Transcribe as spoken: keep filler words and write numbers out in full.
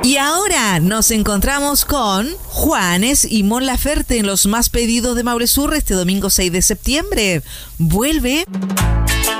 Y ahora nos encontramos con Juanes y Mon Laferte en los más pedidos de Maule Sur este domingo seis de septiembre. Vuelve